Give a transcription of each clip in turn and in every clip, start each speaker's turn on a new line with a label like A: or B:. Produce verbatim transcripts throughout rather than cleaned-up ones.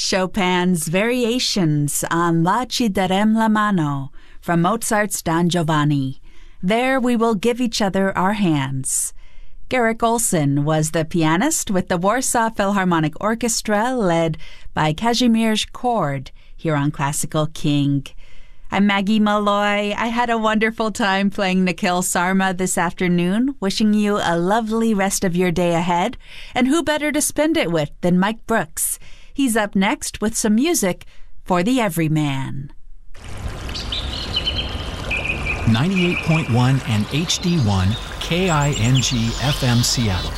A: Chopin's Variations on La Ci darem la mano from Mozart's Don Giovanni. There we will give each other our hands. Garrick Olson was the pianist with the Warsaw Philharmonic Orchestra led by Kazimierz Kord here on Classical King. I'm Maggie Malloy. I had a wonderful time playing Nikhil Sarma this afternoon, wishing you a lovely rest of your day ahead. And who better to spend it with than Mike Brooks? He's up next with some music for the everyman.
B: ninety-eight point one and H D one K I N G F M Seattle.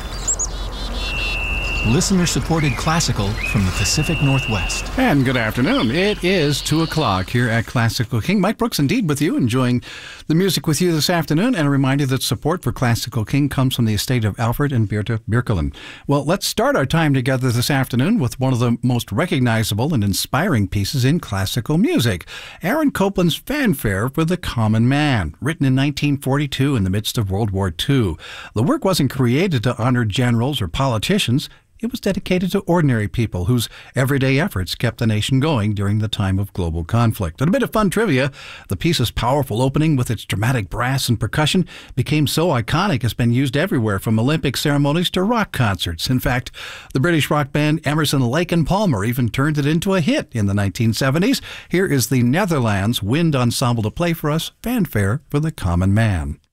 B: Listener-supported classical from the Pacific Northwest.
C: And good afternoon. It is two o'clock here at Classical King. Mike Brooks indeed with you, enjoying the music with you this afternoon, and a reminder that support for Classical King comes from the estate of Alfred and Berta Birkeland. Well, let's start our time together this afternoon with one of the most recognizable and inspiring pieces in classical music, Aaron Copland's Fanfare for the Common Man, written in nineteen forty-two in the midst of World War Two. The work wasn't created to honor generals or politicians. It was dedicated to ordinary people whose everyday efforts kept the nation going during the time of global conflict. And a bit of fun trivia, the piece's powerful opening with its dramatic brass and percussion became so iconic it's been used everywhere from Olympic ceremonies to rock concerts. In fact, the British rock band Emerson, Lake and Palmer even turned it into a hit in the nineteen seventies. Here is the Netherlands Wind Ensemble to play for us Fanfare for the Common Man.